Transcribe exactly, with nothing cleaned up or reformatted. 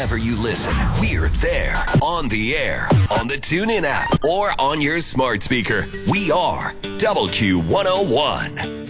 wherever you listen. We're there, on the air, on the TuneIn app, or on your smart speaker. We are Double Q one oh one.